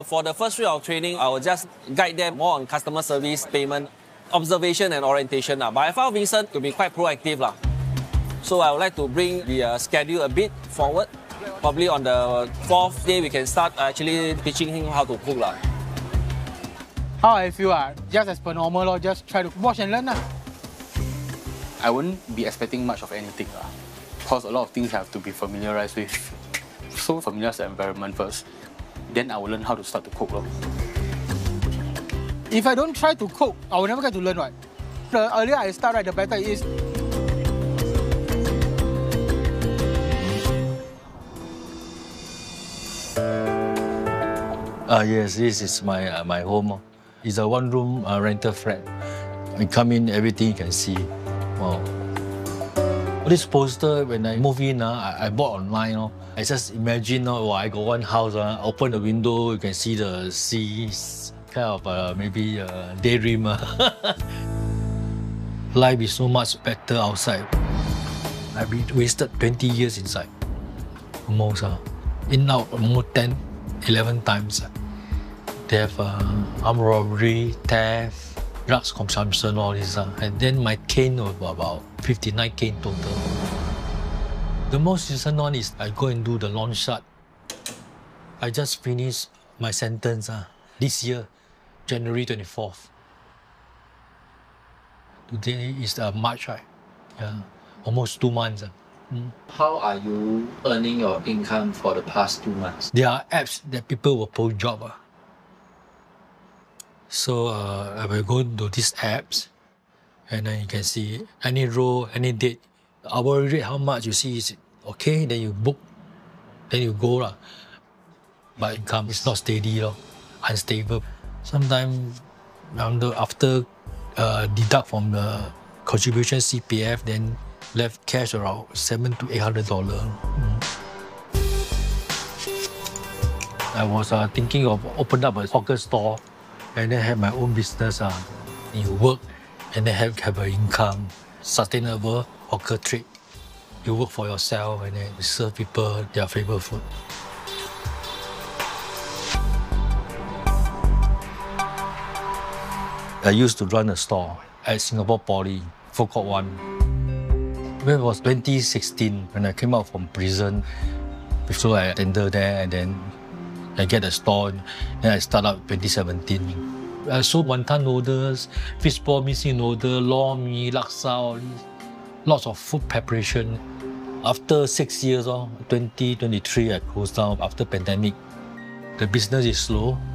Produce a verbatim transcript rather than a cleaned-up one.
For the first week of training, I will just guide them more on customer service, payment, observation and orientation. But I found Vincent to be quite proactive. So I would like to bring the uh, schedule a bit forward. Probably on the fourth day, we can start actually teaching him how to cook. How I feel, uh, just as per normal, or just try to watch and learn. Uh. I wouldn't be expecting much of anything, uh, because a lot of things have to be familiarized with. So familiarize the environment first, then I will learn how to start to cook. Uh. If I don't try to cook, I will never get to learn. Right? The earlier I start, right, the better it is. Uh, yes, this is my uh, my home. It's a one-room uh, rental flat. You come in, everything you can see. Wow. This poster, when I move in, uh, I, I bought online. Uh, I just imagine, uh, oh, I got one house, uh, open the window, you can see the sea, kind of uh, maybe uh, daydream. Uh. Life is so much better outside. I've been wasted twenty years inside, almost. Uh, in out almost ten, eleven times. Uh. They have uh, armed robbery, theft, drugs consumption, all this. Uh. And then my cane was about fifty-nine cane total. The most recent one is I go and do the lawn shot. I just finished my sentence uh, this year, January twenty-fourth. Today is uh, March, right? Yeah, almost two months. Uh. Mm. How are you earning your income for the past two months? There are apps that people will post job. Uh. So uh, I will go to these apps, and then you can see any role, any date, hourly rate, how much you see is okay, then you book, then you go. Uh. But income is not steady, uh, unstable. Sometimes after uh, deduct from the contribution C P F, then left cash around seven to eight hundred dollars. Mm. I was uh, thinking of opening up a hawker store and then have my own business. Uh, you work and then have, have an income, sustainable hawker trade. You work for yourself and then you serve people their favorite food. I used to run a store at Singapore Poly, Food Court One. When it was twenty sixteen, when I came out from prison, so I attended there and then I get a store, then I start out twenty seventeen. I sold wonton noodles, fishball missing noodle, lor mee, laksa, all these. Lots of food preparation. After six years, oh, twenty twenty-three, I closed down after pandemic. The business is slow.